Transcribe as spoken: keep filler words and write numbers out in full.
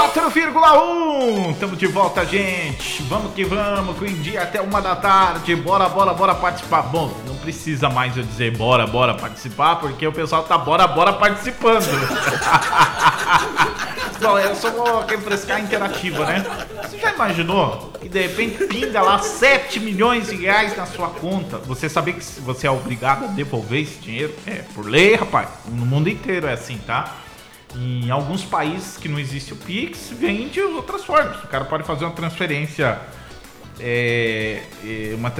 quatro vírgula um. Estamos de volta, gente. Vamos que vamos, com o dia até uma da tarde. Bora, bora, bora participar. Bom, não precisa mais eu dizer bora, bora participar, porque o pessoal tá bora, bora participando. Bom, eu sou quem frescar interativa, né? Você já imaginou que de repente pinga lá sete milhões de reais na sua conta? Você sabia que você é obrigado a devolver esse dinheiro? É, por lei, rapaz. No mundo inteiro é assim, tá? Em alguns países que não existe o Pix, vem de outras formas. O cara pode fazer uma transferência, é, uma